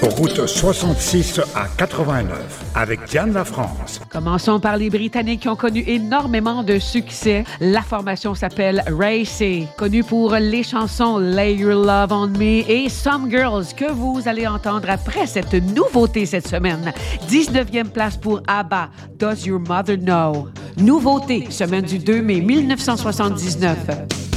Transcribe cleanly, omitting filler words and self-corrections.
Route 66 à 89 avec Diane Lafrance. Commençons par les Britanniques qui ont connu énormément de succès. La formation s'appelle Ray C, connue pour les chansons Lay Your Love on Me et Some Girls que vous allez entendre après cette nouveauté cette semaine. 19e place pour ABBA, Does Your Mother Know? Nouveauté, semaine du 2 mai 1979.